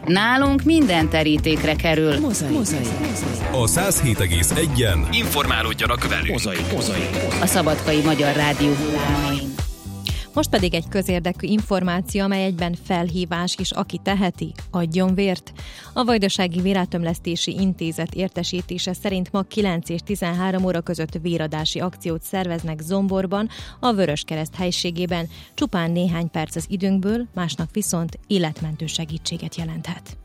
Nálunk minden terítékre kerül. Mozaik. A 107,1-en informálódjanak velünk. A Szabadkai Magyar Rádió hullámain. Most pedig egy közérdekű információ, amely egyben felhívás is, aki teheti, adjon vért. A Vajdasági Vérátömlesztési Intézet értesítése szerint ma 9 és 13 óra között véradási akciót szerveznek Zomborban, a Vöröskereszt helységében. Csupán néhány perc az időnkből, másnak viszont életmentő segítséget jelenthet.